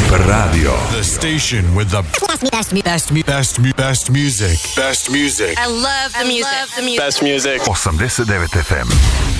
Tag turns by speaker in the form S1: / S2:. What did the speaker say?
S1: Radio.
S2: The station with the best music. Best music.
S3: I love the music.
S4: Best music.
S1: 89 FM.